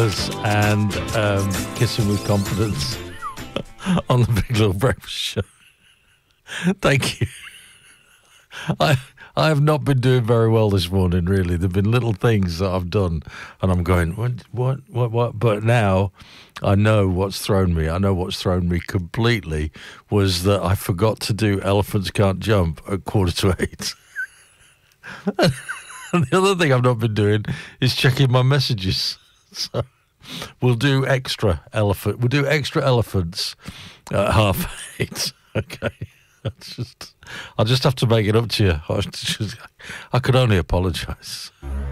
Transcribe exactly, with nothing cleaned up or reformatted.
Brothers and um, Kissing with Confidence on the Big Little Breakfast Show. Thank you. I I have not been doing very well this morning, really. There have been little things that I've done, and I'm going, what, what, what, what? But now I know what's thrown me. I know what's thrown me completely was that I forgot to do Elephants Can't Jump at quarter to eight. And the other thing I've not been doing is checking my messages. So we'll do extra elephant. We'll do extra elephants at half eight. Okay. That's just, I'll just have to make it up to you. I, just, I could only apologise.